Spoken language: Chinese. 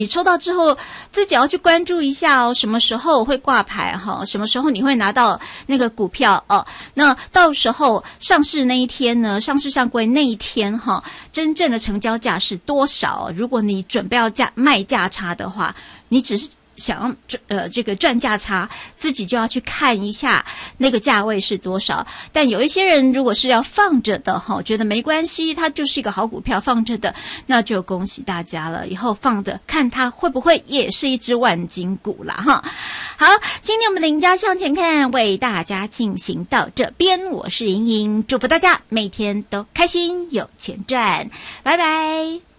你抽到之后，自己要去关注一下哦，什么时候会挂牌哈？什么时候你会拿到那个股票哦？那到时候上市那一天呢，上市上柜那一天哈，真正的成交价是多少？如果你准备要卖价差的话，你只是想要这个赚价差，自己就要去看一下那个价位是多少。但有一些人如果是要放着的哈，觉得没关系，它就是一个好股票放着的，那就恭喜大家了。以后放的看它会不会也是一只万金股啦哈。好，今天我们的赢家向前看为大家进行到这边，我是莹莹，祝福大家每天都开心有钱赚，拜拜。